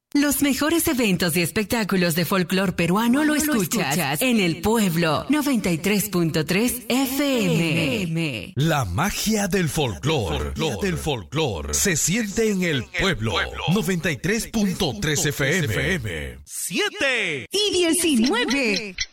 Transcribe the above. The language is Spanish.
Los mejores eventos y espectáculos de folclor peruano lo escuchas en El Pueblo 93.3 FM. La magia del folclor se siente en El Pueblo 93.3 FM. 7 y 19.